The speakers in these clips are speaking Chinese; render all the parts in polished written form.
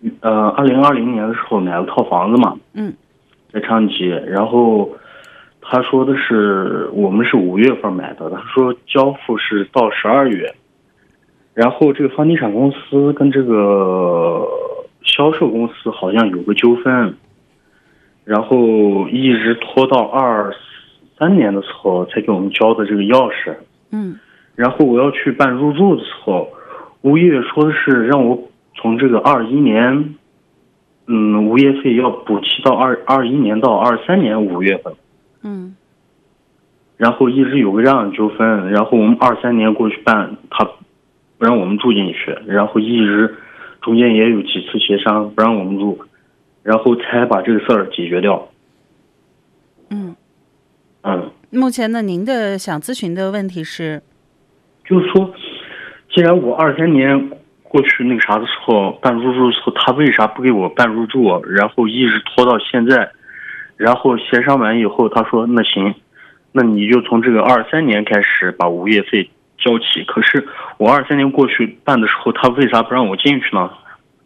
2020年的时候买了套房子嘛，在昌吉，然后他说的是我们是5月份买的，他说交付是到12月，然后这个房地产公司跟这个销售公司好像有个纠纷，然后一直拖到23年的时候才给我们交的这个钥匙，然后我要去办入住的时候，物业说的是让我从这个21年，物业费要补齐到21年到23年5月份，然后一直有个这样的纠纷，然后我们23年过去办，他不让我们住进去，然后一直中间也有几次协商不让我们住，然后才把这个事儿解决掉。 目前呢，您的想咨询的问题是， 就是说，既然我23年过去那个啥的时候办入住的时候，他为啥不给我办入住，然后一直拖到现在，然后协商完以后，他说那行，那你就从这个23年开始把物业费交齐。可是我23年过去办的时候，他为啥不让我进去呢？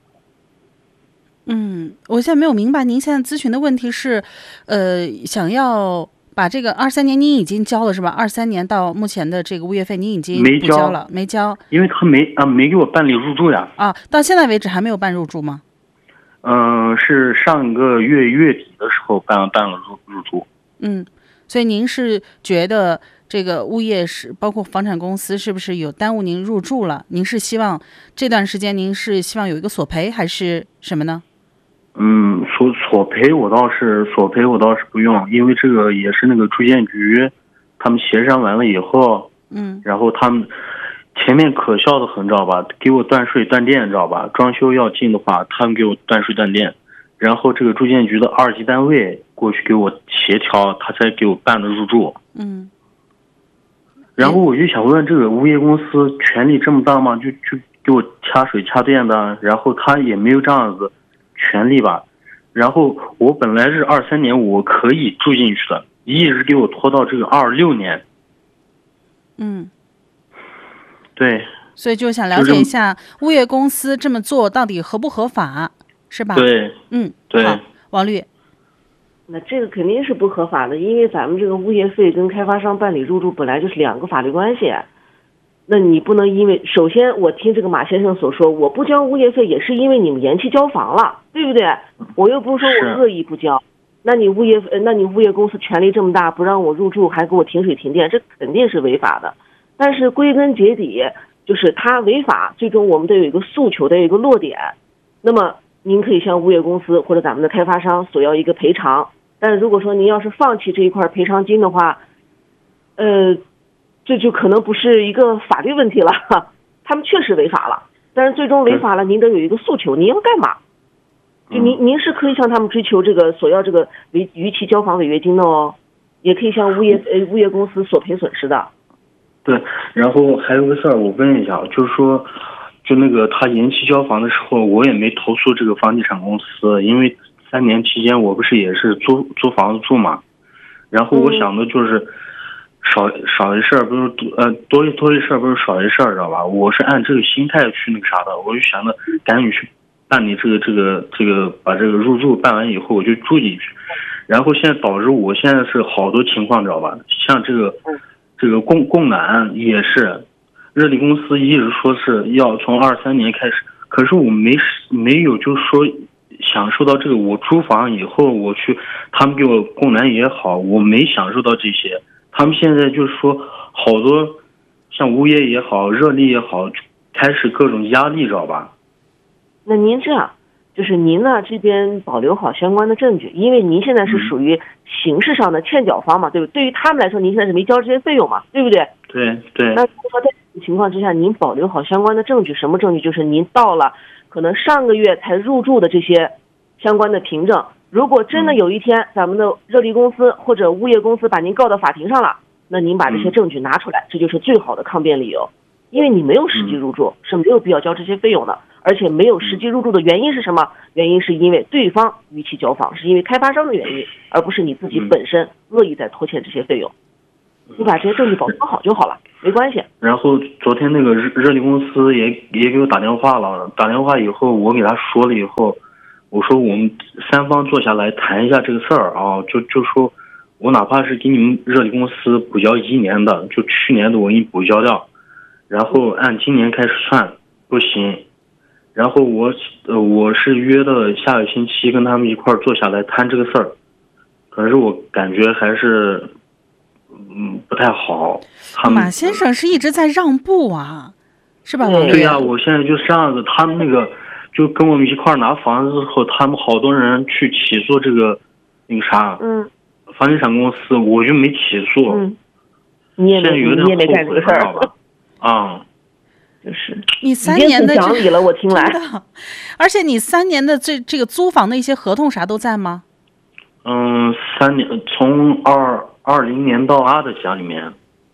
我现在没有明白，您现在咨询的问题是，想要把这个23年您已经交了是吧？23年到目前的这个物业费您已经不交了，没交， 因为他没给我办理入住呀。 到现在为止还没有办入住吗？ 是上个月月底的时候办了入住。 所以您是觉得这个物业是包括房产公司是不是有耽误您入住了？您是希望这段时间您是希望有一个索赔还是什么呢？ 索赔我倒是不用，因为这个也是那个住建局他们协商完了以后，然后他们前面可笑的很，知道吧？给我断水断电，知道吧？装修要进的话，他们给我断水断电，然后这个住建局的2级单位过去给我协调，他才给我办的入住。然后我就想问，这个物业公司权力这么大吗？就给我掐水掐电的，然后他也没有这样子权利吧？然后我本来是23年我可以住进去的，一直给我拖到这个26年。对。 所以就想了解一下物业公司这么做到底合不合法，是吧？ 对。对。 好，王律。 那这个肯定是不合法的，因为咱们这个物业费跟开发商办理入住本来就是2个法律关系。那你不能因为，首先我听这个马先生所说，我不交物业费也是因为你们延期交房了，对不对？我又不是说我恶意不交，那你物业公司权力这么大，不让我入住还给我停水停电，这肯定是违法的。但是归根结底就是他违法，最终我们得有一个诉求，得有一个落点。那么您可以向物业公司或者咱们的开发商索要一个赔偿，但是如果说您要是放弃这一块赔偿金的话，这就可能不是一个法律问题了，他们确实违法了，但是最终违法了，您得有一个诉求，您要干嘛？就您是可以向他们追求这个索要这个逾期交房违约金的哦，也可以向物业公司索赔损失的。 对，然后还有个事儿，我问一下，就是说，就那个他延期交房的时候，我也没投诉这个房地产公司，因为3年期间我不是也是租房子住嘛，然后我想的就是少一事儿不是多一事儿不是少一事儿，知道吧？我是按这个心态去那个啥的，我就想着赶紧去办理这个把这个入住办完以后我就住进去，然后现在导致我现在是好多情况，知道吧？像这个供暖也是，热力公司一直说是要从23年开始，可是我没有就是说享受到这个，我租房以后我去他们给我供暖也好，我没享受到这些。他们现在就是说好多像物业也好热力也好开始各种压力，知道吧？ 那您这样就是您呢这边保留好相关的证据，因为您现在是属于形式上的欠缴方嘛，对不对？对于他们来说您现在是没交这些费用嘛，对不对？ 对。 那如果在这种情况之下您保留好相关的证据，什么证据？就是您到了可能上个月才入住的这些相关的凭证，如果真的有一天咱们的热力公司或者物业公司把您告到法庭上了，那您把这些证据拿出来，这就是最好的抗辩理由。因为你没有实际入住，是没有必要交这些费用的，而且没有实际入住的原因是什么？原因是因为对方逾期交房，是因为开发商的原因，而不是你自己本身恶意在拖欠这些费用。 你把这些证据保存好就好了，没关系。 然后昨天那个热力公司也给我打电话了，打电话以后我给他说了以后，我说我们三方坐下来谈一下这个事儿啊，就说我哪怕是给你们热力公司补交1年的，就去年的我给你补交掉，然后按今年开始算不行。然后我是约的下个星期跟他们一块儿坐下来谈这个事儿，可是我感觉还是不太好。 马先生是一直在让步啊，是吧？ 对呀，我现在就这样子，他们那个就跟我们一块儿拿房子之后，他们好多人去起诉这个那个啥，房地产公司，我就没起诉。 你也没干这个事儿吧？啊。 就是你3年的讲理了，我听来。 而且你3年的这个租房的一些合同啥都在吗 ？3年，从2020年到阿的家里面。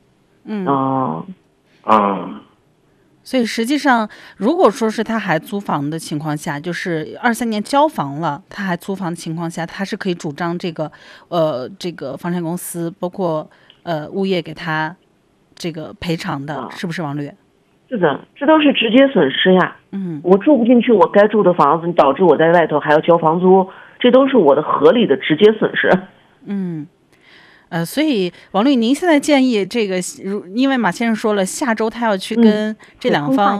所以实际上，如果说是他还租房的情况下，就是23年交房了，他还租房的情况下，他是可以主张这个房产公司包括物业给他这个赔偿的，是不是王律？ 是的，这都是直接损失呀。我住不进去我该住的房子，导致我在外头还要交房租，这都是我的合理的直接损失。 所以王律，您现在建议这个，因为马先生说了，下周他要去跟这两方，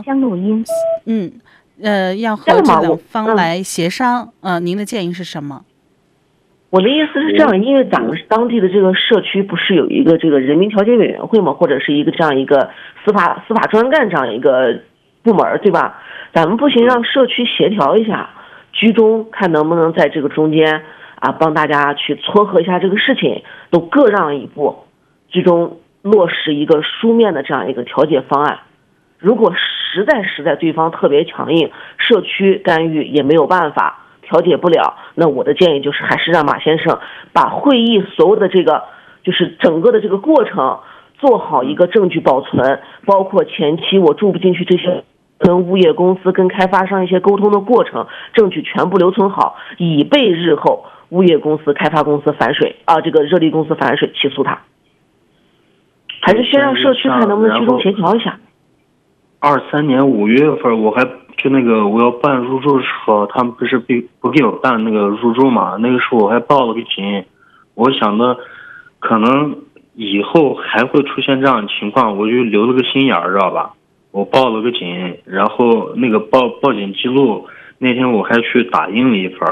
要和这两方来协商。您的建议是什么？ 我的意思是这样，因为咱们当地的这个社区不是有一个这个人民调解委员会嘛，或者是一个这样一个司法专干这样一个部门，对吧？咱们不行，让社区协调一下，居中看能不能在这个中间帮大家去撮合一下这个事情，都各让一步，居中落实一个书面的这样一个调解方案。如果实在对方特别强硬，社区干预也没有办法调解不了，那我的建议就是还是让马先生把会议所有的这个就是整个的这个过程做好一个证据保存，包括前期我住不进去这些跟物业公司跟开发商一些沟通的过程，证据全部留存好，以备日后物业公司开发公司反水这个热力公司反水起诉他。还是先让社区看能不能居中协调一下。 23年5月份我还就那个我要办入住的时候，他们不是不给我办那个入住嘛？那个时候我还报了个警，我想的可能以后还会出现这样的情况，我就留了个心眼儿，知道吧？我报了个警，然后那个报警记录那天我还去打印了一份。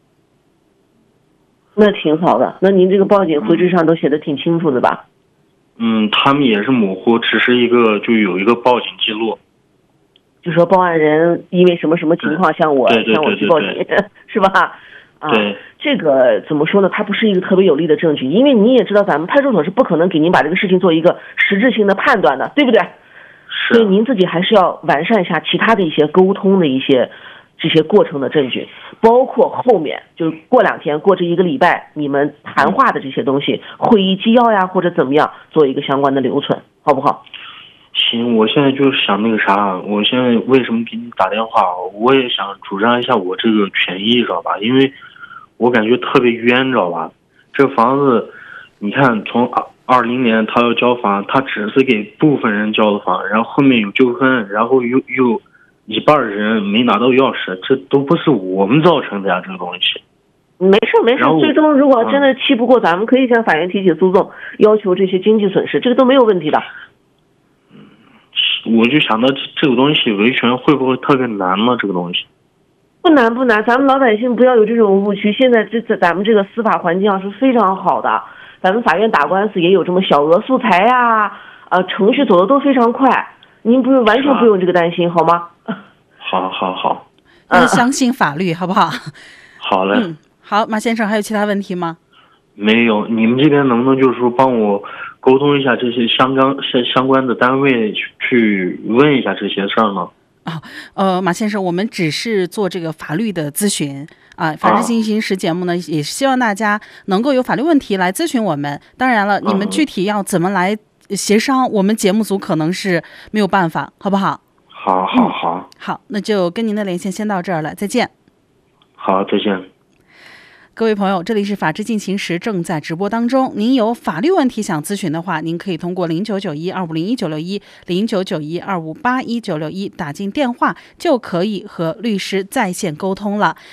那挺好的，那您这个报警回执上都写的挺清楚的吧？ 他们也是模糊，只是就有一个报警记录。 就说报案人因为什么什么情况向我去报警，是吧？ 对， 这个怎么说呢？它不是一个特别有力的证据，因为你也知道，咱们派出所是不可能给您把这个事情做一个实质性的判断的，对不对？ 是。 所以您自己还是要完善一下其他的一些沟通的一些这些过程的证据，包括后面就是过2天、过这1个礼拜你们谈话的这些东西，会议纪要呀或者怎么样，做一个相关的留存，好不好？ 行，我现在就是想那个啥，我现在为什么给你打电话？我也想主张一下我这个权益，知道吧？因为我感觉特别冤，知道吧？这个房子，你看从20年他要交房，他只是给部分人交了房，然后后面有纠纷，然后又一半人没拿到钥匙，这都不是我们造成的呀，这个东西。 没事，最终如果真的气不过，咱们可以向法院提起诉讼，要求这些经济损失，这个都没有问题的。 我就想到这个东西维权会不会特别难呢？这个东西不难，咱们老百姓不要有这种误区。现在咱们这个司法环境是非常好的，咱们法院打官司也有这么小额素材呀，程序走的都非常快，您完全不用这个担心，好吗？ 好， 相信法律，好不好？ 好嘞。 好，马先生还有其他问题吗？ 没有，你们这边能不能就是说帮我沟通一下这些相关的单位去问一下这些事儿呢？ 马先生，我们只是做这个法律的咨询法治进行时节目呢，也希望大家能够有法律问题来咨询我们。当然了，你们具体要怎么来协商，我们节目组可能是没有办法，好不好？ 好， 那就跟您的连线先到这儿了，再见。 好，再见。 各位朋友，这里是法治进行时，正在直播当中。您有法律问题想咨询的话，您可以通过0991250191、0991258196打进电话，就可以和律师在线沟通了。